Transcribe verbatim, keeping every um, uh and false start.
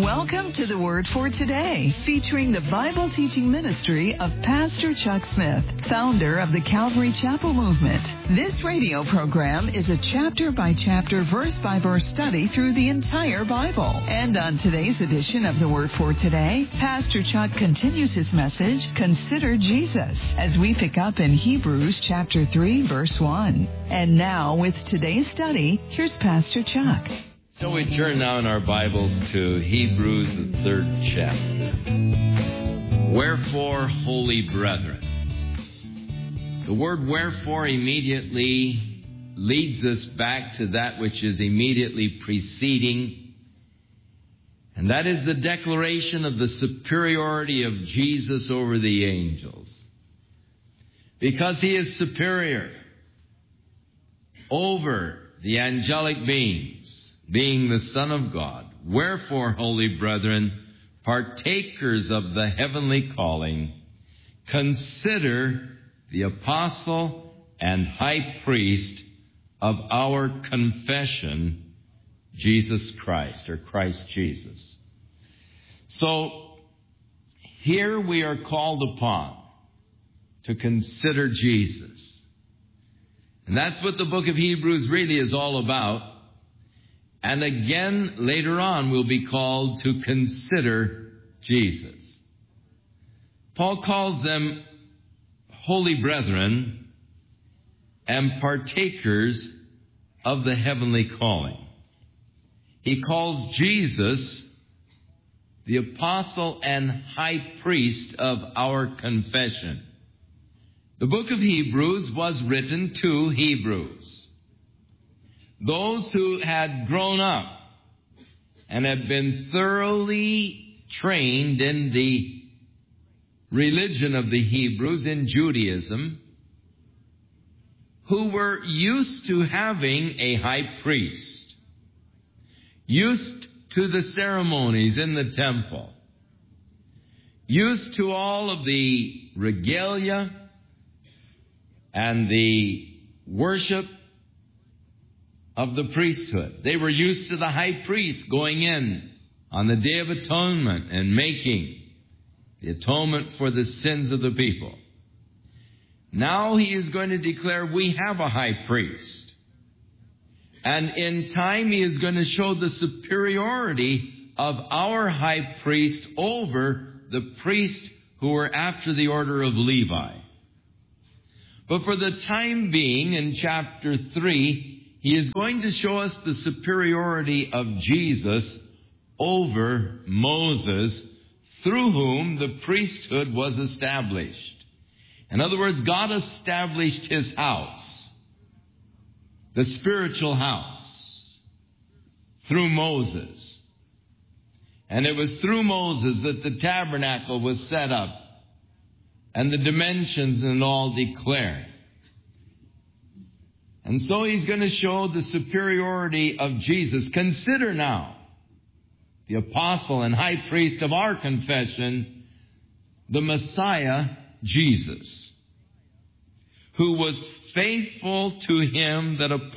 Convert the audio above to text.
Welcome to the Word for Today, featuring the Bible teaching ministry of Pastor Chuck Smith, founder of the Calvary Chapel Movement. This radio program is a chapter-by-chapter, verse-by-verse study through the entire Bible. And on today's edition of the Word for Today, Pastor Chuck continues his message, Consider Jesus, as we pick up in Hebrews chapter three, verse one. And now, with today's study, here's Pastor Chuck. So we turn now in our Bibles to Hebrews, the third chapter. Wherefore, holy brethren. The word wherefore immediately leads us back to that which is immediately preceding, and that is the declaration of the superiority of Jesus over the angels. Because he is superior over the angelic beings, being the Son of God. Wherefore, holy brethren, partakers of the heavenly calling, consider the apostle and high priest of our confession, Jesus Christ, or Christ Jesus. So, here we are called upon to consider Jesus. And that's what the book of Hebrews really is all about. And again, later on, we'll be called to consider Jesus. Paul calls them holy brethren and partakers of the heavenly calling. He calls Jesus the apostle and high priest of our confession. The book of Hebrews was written to Hebrews, those who had grown up and had been thoroughly trained in the religion of the Hebrews, in Judaism, who were used to having a high priest, used to the ceremonies in the temple, used to all of the regalia and the worship of the priesthood. They were used to the high priest going in on the Day of Atonement and making the atonement for the sins of the people. Now he is going to declare we have a high priest. And in time he is going to show the superiority of our high priest over the priests who were after the order of Levi. But for the time being, in chapter three, he is going to show us the superiority of Jesus over Moses, through whom the priesthood was established. In other words, God established his house, the spiritual house, through Moses. And it was through Moses that the tabernacle was set up and the dimensions and all declared. And so he's going to show the superiority of Jesus. Consider now the apostle and high priest of our confession, the Messiah, Jesus, who was faithful to him that appointed